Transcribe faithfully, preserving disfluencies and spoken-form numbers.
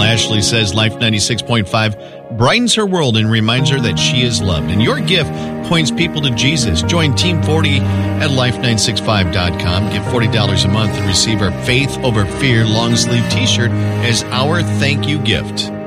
Well, Ashley says Life ninety-six point five brightens her world and reminds her that she is loved. And your gift points people to Jesus. Join Team forty at life nine six five dot com. Give forty dollars a month and receive our Faith Over Fear long sleeve t-shirt as our thank you gift.